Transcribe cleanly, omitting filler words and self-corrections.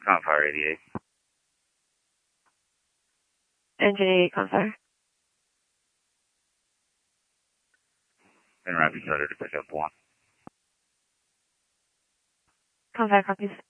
Confire 88. Engine 88, Confire. And Rapid Charter to pick up 1. Confire copies.